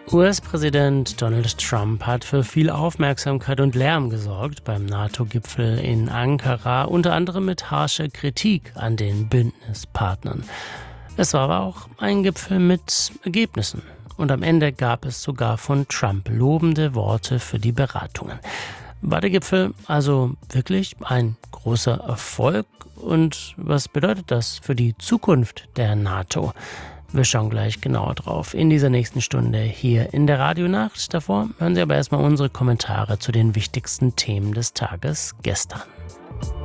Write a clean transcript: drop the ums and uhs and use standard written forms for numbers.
US-Präsident Donald Trump hat für viel Aufmerksamkeit und Lärm gesorgt beim NATO-Gipfel in Ankara, unter anderem mit harscher Kritik an den Bündnispartnern. Es war aber auch ein Gipfel mit Ergebnissen. Und am Ende gab es sogar von Trump lobende Worte für die Beratungen. War der Gipfel also wirklich ein großer Erfolg? Und was bedeutet das für die Zukunft der NATO? Wir schauen gleich genauer drauf in dieser nächsten Stunde hier in der Radionacht. Davor hören Sie aber erstmal unsere Kommentare zu den wichtigsten Themen des Tages gestern.